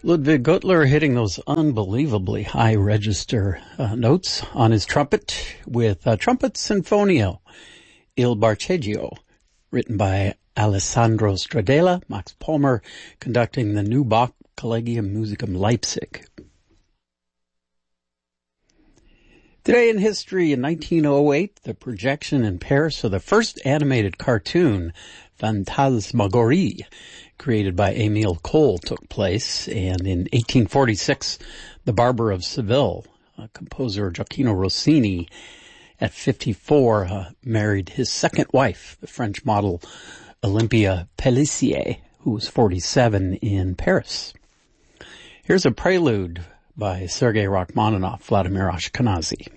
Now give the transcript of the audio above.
Ludwig Gutler hitting those unbelievably high register notes on his trumpet with Trumpet Sinfonio, Il Barcheggio, written by Alessandro Stradella, Max Palmer conducting the New Bach Collegium Musicum Leipzig. Today in history, in 1908, the projection in Paris of the first animated cartoon, Phantasmagorie, created by Émile Cohl, took place, and in 1846, The Barber of Seville, composer Gioacchino Rossini, at 54, married his second wife, the French model Olympia Pellissier, who was 47 in Paris. Here's a prelude by Sergei Rachmaninoff, Vladimir Ashkenazy.